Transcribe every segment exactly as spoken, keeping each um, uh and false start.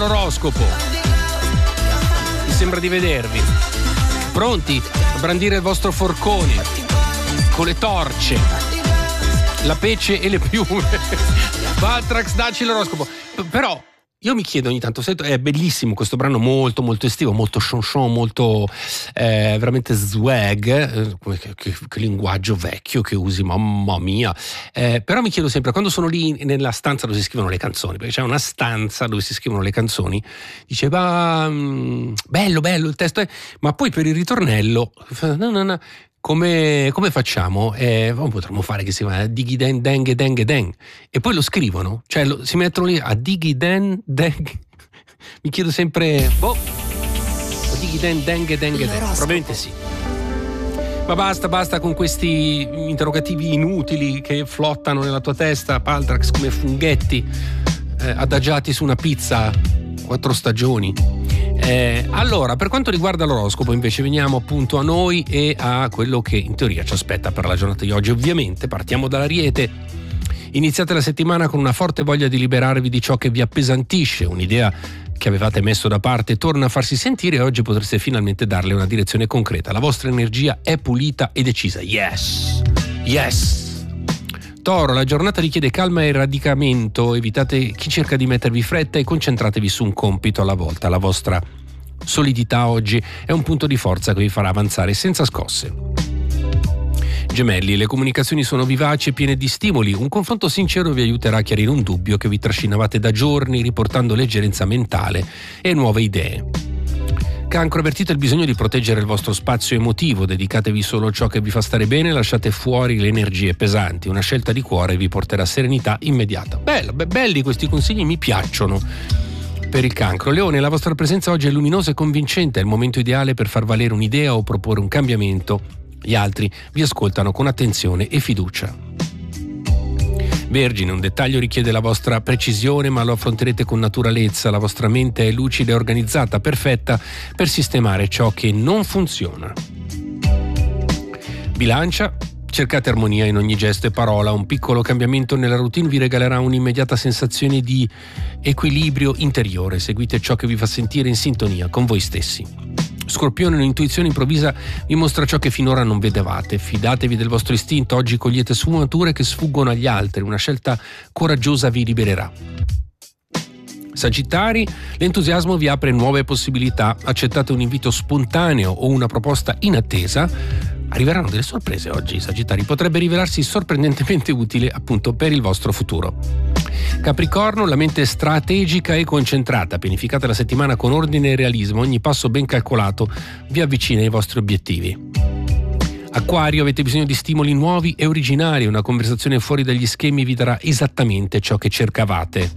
L'oroscopo. Mi sembra di vedervi pronti a brandire il vostro forcone con le torce, la pece e le piume. Valtrax, dacci l'oroscopo. P- però io mi chiedo ogni tanto, è bellissimo questo brano, molto molto estivo, molto chanson, molto eh, veramente swag, eh, che, che, che linguaggio vecchio che usi, mamma mia. Eh, però mi chiedo sempre, quando sono lì nella stanza dove si scrivono le canzoni, perché c'è una stanza dove si scrivono le canzoni, diceva mh, bello bello il testo, è, ma poi per il ritornello no no no. Come, come facciamo? Eh, potremmo fare che si chiama dighi den deng deng deng e poi lo scrivono, cioè lo, si mettono lì a dighi den deng. Mi chiedo sempre, boh, dighi den deng deng deng. Probabilmente sì. Ma basta, basta con questi interrogativi inutili che flottano nella tua testa, Valtrax, come funghetti eh, adagiati su una pizza quattro stagioni. Eh, allora, per quanto riguarda l'oroscopo, invece, veniamo appunto a noi e a quello che in teoria ci aspetta per la giornata di oggi. Ovviamente partiamo dall'Ariete. Iniziate la settimana con una forte voglia di liberarvi di ciò che vi appesantisce, un'idea che avevate messo da parte torna a farsi sentire e oggi potreste finalmente darle una direzione concreta. La vostra energia è pulita e decisa. Yes! Yes! Toro, la giornata richiede calma e radicamento, evitate chi cerca di mettervi fretta e concentratevi su un compito alla volta. La vostra solidità oggi è un punto di forza che vi farà avanzare senza scosse. Gemelli, le comunicazioni sono vivaci e piene di stimoli, un confronto sincero vi aiuterà a chiarire un dubbio che vi trascinavate da giorni, riportando leggerezza mentale e nuove idee. Cancro, avvertite il bisogno di proteggere il vostro spazio emotivo, dedicatevi solo a ciò che vi fa stare bene, lasciate fuori le energie pesanti, una scelta di cuore vi porterà serenità immediata. Bello, be- belli questi consigli, mi piacciono. Per il Cancro, Leone, la vostra presenza oggi è luminosa e convincente, è il momento ideale per far valere un'idea o proporre un cambiamento. Gli altri vi ascoltano con attenzione e fiducia. Vergine, un dettaglio richiede la vostra precisione, ma lo affronterete con naturalezza. La vostra mente è lucida e organizzata, perfetta per sistemare ciò che non funziona. Bilancia, cercate armonia in ogni gesto e parola. Un piccolo cambiamento nella routine vi regalerà un'immediata sensazione di equilibrio interiore. Seguite ciò che vi fa sentire in sintonia con voi stessi. Scorpione, un'intuizione improvvisa vi mostra ciò che finora non vedevate. Fidatevi del vostro istinto, oggi cogliete sfumature che sfuggono agli altri, una scelta coraggiosa vi libererà. Sagittari, l'entusiasmo vi apre nuove possibilità, accettate un invito spontaneo o una proposta inattesa. Arriveranno delle sorprese oggi, Sagittari, potrebbe rivelarsi sorprendentemente utile appunto per il vostro futuro. Capricorno, la mente è strategica e concentrata, pianificate la settimana con ordine e realismo, ogni passo ben calcolato vi avvicina ai vostri obiettivi. Acquario, avete bisogno di stimoli nuovi e originali, una conversazione fuori dagli schemi vi darà esattamente ciò che cercavate.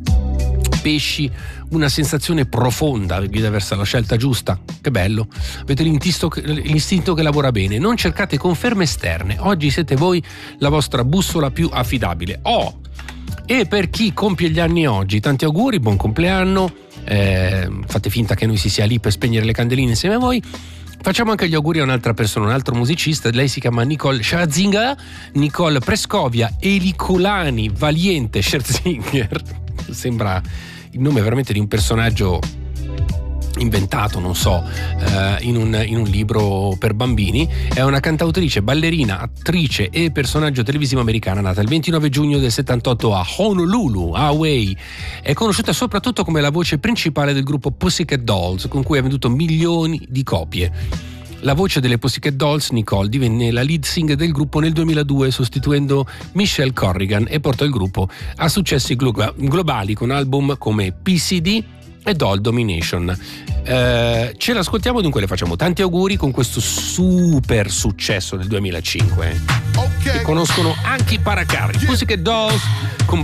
Pesci, una sensazione profonda vi guida verso la scelta giusta. Che bello, avete l'istinto, l'istinto che lavora bene, non cercate conferme esterne, oggi siete voi la vostra bussola più affidabile. Oh! E per chi compie gli anni oggi, tanti auguri, buon compleanno, eh, fate finta che noi si sia lì per spegnere le candeline insieme a voi. Facciamo anche gli auguri a un'altra persona, un altro musicista, lei si chiama Nicole Scherzinger, Nicole Prescovia, Elicolani, Valiente Scherzinger, sembra il nome veramente di un personaggio inventato, non so, eh, in, un, in un libro per bambini. È una cantautrice, ballerina, attrice e personaggio televisivo americana, nata il ventinove giugno del settantotto a Honolulu, Hawaii. È conosciuta soprattutto come la voce principale del gruppo Pussycat Dolls, con cui ha venduto milioni di copie. La voce delle Pussycat Dolls, Nicole, divenne la lead singer del gruppo nel duemiladue, sostituendo Michelle Corrigan, e portò il gruppo a successi glo- globali con album come P C D e Doll Domination. Eh, ce l'ascoltiamo, dunque le facciamo tanti auguri con questo super successo del duemilacinque. Okay. Che conoscono anche i paracarri. Pussycat Dolls con